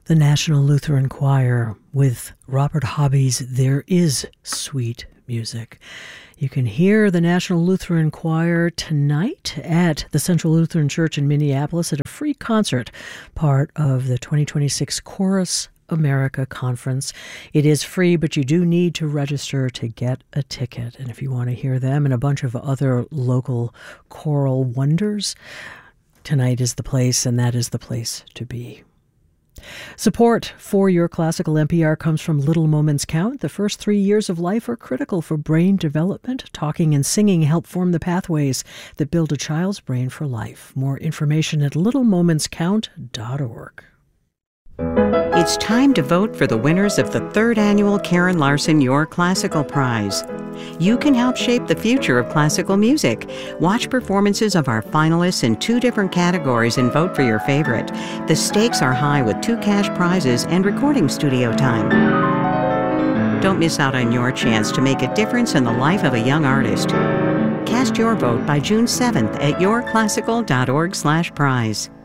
The National Lutheran Choir with Robert Hobby's There Is Sweet Music. You can hear the National Lutheran Choir tonight at the Central Lutheran Church in Minneapolis at a free concert, part of the 2026 Chorus America Conference. It is free, but you do need to register to get a ticket. And if you want to hear them and a bunch of other local choral wonders, tonight is the place, and that is the place to be. Support for your classical NPR comes from Little Moments Count. The first 3 years of life are critical for brain development. Talking and singing help form the pathways that build a child's brain for life. More information at littlemomentscount.org. It's time to vote for the winners of the 3rd annual Karen Larson Your Classical Prize. You can help shape the future of classical music. Watch performances of our finalists in 2 different categories and vote for your favorite. The stakes are high with 2 cash prizes and recording studio time. Don't miss out on your chance to make a difference in the life of a young artist. Cast your vote by June 7th at yourclassical.org/prize.